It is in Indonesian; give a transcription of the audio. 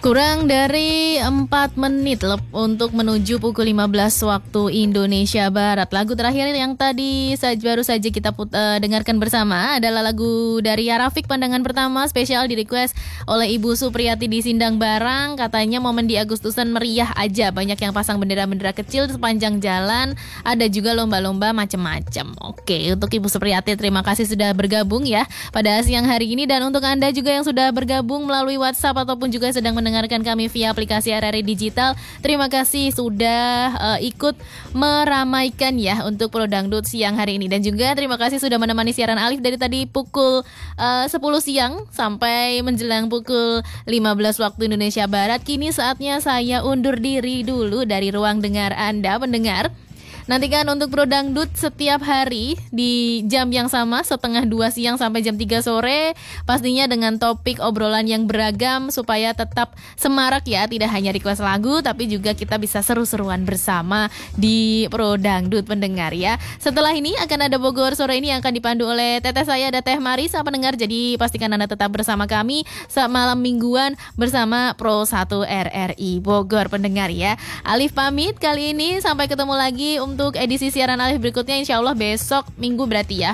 Kurang dari 4 menit untuk menuju pukul 15 waktu Indonesia Barat. Lagu terakhir yang tadi baru saja kita dengarkan bersama adalah lagu dari Rafiq, Pandangan Pertama, spesial di request oleh Ibu Supriyati di Sindang Barang. Katanya momen di Agustusan meriah aja, banyak yang pasang bendera-bendera kecil sepanjang jalan, ada juga lomba-lomba macam-macam. Oke, untuk Ibu Supriyati terima kasih sudah bergabung ya pada siang hari ini, dan untuk Anda juga yang sudah bergabung melalui WhatsApp ataupun juga sedang mendengarkan kami via aplikasi RRI Digital, terima kasih sudah ikut meramaikan ya untuk Pro Dangdut siang hari ini, dan juga terima kasih sudah menemani siaran Alif dari tadi pukul 10 siang sampai menjelang pukul 15 waktu Indonesia Barat. Kini saatnya saya undur diri dulu dari ruang dengar Anda pendengar. Nantikan untuk Pro Dangdut setiap hari di jam yang sama, 1:30 siang sampai jam 3 sore. Pastinya dengan topik obrolan yang beragam supaya tetap semarak ya. Tidak hanya request lagu, tapi juga kita bisa seru-seruan bersama di Pro Dangdut pendengar ya. Setelah ini akan ada Bogor Sore ini yang akan dipandu oleh teteh saya ada Teh Marisa pendengar. Jadi pastikan Anda tetap bersama kami saat malam mingguan bersama Pro 1 RRI Bogor pendengar ya. Alif pamit kali ini, sampai ketemu lagi untuk edisi siaran Alif berikutnya insya Allah besok minggu berarti ya.